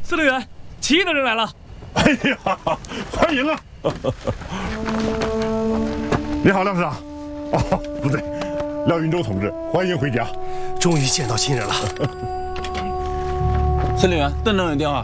司令员，奇异的人来了。 哎呀，欢迎啊！你好，廖师长。哦，不对，廖云洲同志，欢迎回家。 终于见到亲人了。 司令员，邓正有电话。